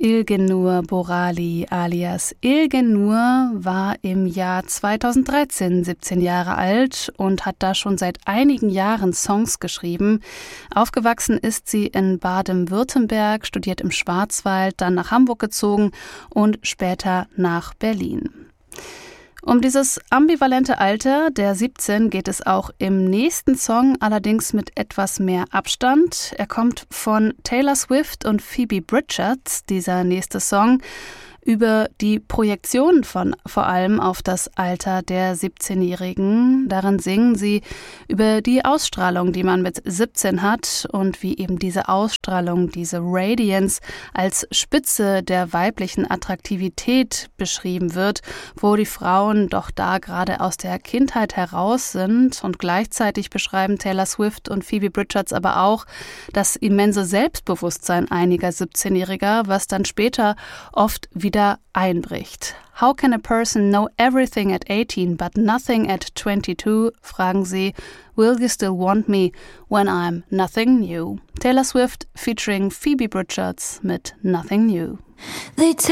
Ilgenur Borali alias Ilgenur war im Jahr 2013 17 Jahre alt und hat da schon seit einigen Jahren Songs geschrieben. Aufgewachsen ist sie in Baden-Württemberg, studiert im Schwarzwald, dann nach Hamburg gezogen und später nach Berlin. Um dieses ambivalente Alter der 17 geht es auch im nächsten Song, allerdings mit etwas mehr Abstand. Er kommt von Taylor Swift und Phoebe Bridgers, dieser nächste Song, über die Projektion von vor allem auf das Alter der 17-Jährigen. Darin singen sie über die Ausstrahlung, die man mit 17 hat und wie eben diese Ausstrahlung, diese Radiance als Spitze der weiblichen Attraktivität beschrieben wird, wo die Frauen doch da gerade aus der Kindheit heraus sind. Und gleichzeitig beschreiben Taylor Swift und Phoebe Bridgers aber auch das immense Selbstbewusstsein einiger 17-Jähriger, was dann später oft wieder einbricht. How can a person know everything at 18 but nothing at 22? Fragen sie. Will you still want me when I'm nothing new? Taylor Swift featuring Phoebe Bridgers mit Nothing New.